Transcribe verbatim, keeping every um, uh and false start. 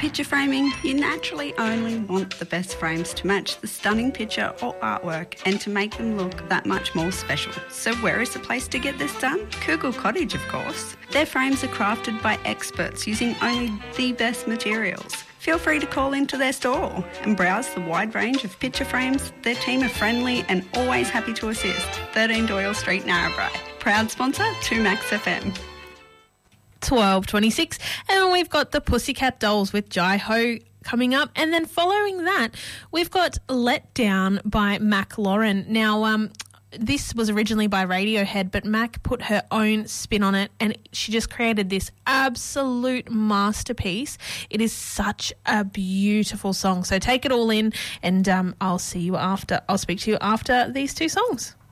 picture framing, you naturally only want the best frames to match the stunning picture or artwork and to make them look that much more special. So where is the place to get this done? Kugel Cottage, of course. Their frames are crafted by experts using only the best materials. Feel free to call into their store and browse the wide range of picture frames. Their team are friendly and always happy to assist. thirteen Doyle Street, Narrabri. Proud sponsor, two Max F M. twelve twenty-six, and we've got the Pussycat Dolls with Jai Ho coming up, and then following that we've got Let Down by Mac Lauren. Now um this was originally by Radiohead, but Mac put her own spin on it and she just created this absolute masterpiece. It is such a beautiful song, so take it all in, and um I'll see you after I'll speak to you after these two songs.